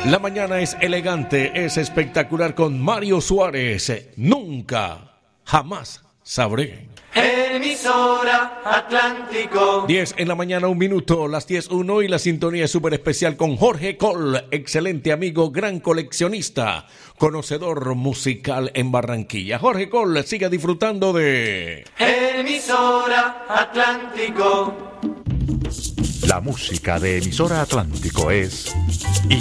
La mañana es elegante, es espectacular con Mario Suárez. Nunca, jamás sabré. Emisora Atlántico. 10 en la mañana, 1 minuto, las 10:01 y la sintonía es súper especial con Jorge Cole, excelente amigo, gran coleccionista, conocedor musical en Barranquilla. Jorge Cole, siga disfrutando de Emisora Atlántico. La música de Emisora Atlántico es